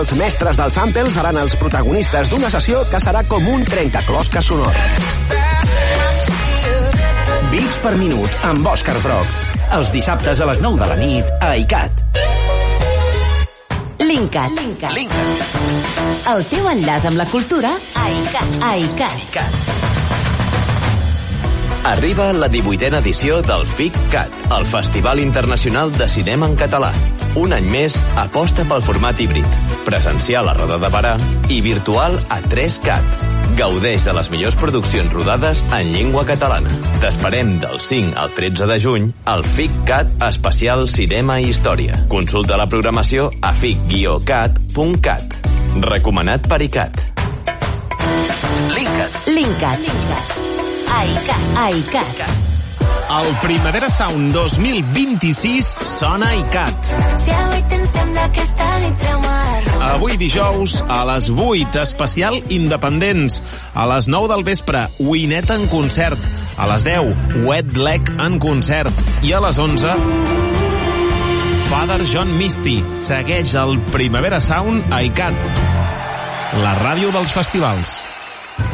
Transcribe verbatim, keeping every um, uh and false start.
Els mestres del sample seran els protagonistes d'una sessió que serà com un trencaclosca sonor. Beats per minut amb Òscar Brock. Els dissabtes a les nou de la nit a iCat. Linkat. Linkat. Linkat. El teu enllaç amb la cultura a iCat. A iCat. Arriba la divuitena edició del FICCAT, el Festival Internacional de Cinema en Català. Un any més, aposta pel format híbrid, presencial a Roda de Barà i virtual a tres cat. Gaudeix de les millors produccions rodades en llengua catalana. T'esperem del cinc al tretze de juny al FICCAT especial Cinema i Història. Consulta la programació a fic guió cat punt cat. Recomanat per iCat. Linkat. Linkat. Linkat. A iCat. A iCat. El Primavera Sound dos mil vint-i-sis sona a iCat. Avui dijous, a les vuit, especial Independents. A les nou del vespre, Winet en concert. A les deu, Wet Leg en concert. I a les onze, Father John Misty. Segueix el Primavera Sound a iCat, la ràdio dels festivals.